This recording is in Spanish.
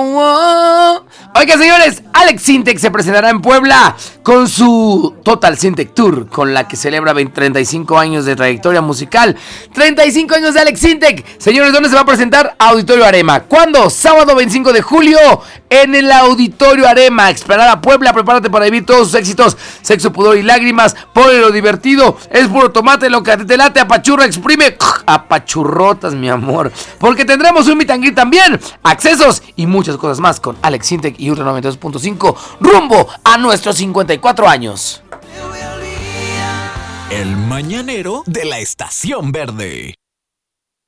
oh. Oigan, señores, Alex Sintek se presentará en Puebla con su Total Sintek Tour, con la que celebra 35 años de trayectoria musical. 35 años de Alex Sintek. Señores, ¿dónde se va a presentar? Auditorio Arema. ¿Cuándo? Sábado 25 de julio en el Auditorio Arema. Explanada Puebla, prepárate para vivir todos sus éxitos. Sexo, pudor y lágrimas. Ponle lo divertido. Es puro tomate, lo que te late, apachurra, exprime. Apachurrotas, mi amor. Porque tendremos un meet and greet también. Accesos y muchas cosas más con Alex Sintek y Ultra 92.5 rumbo a nuestros 54 años. El mañanero de la Estación Verde.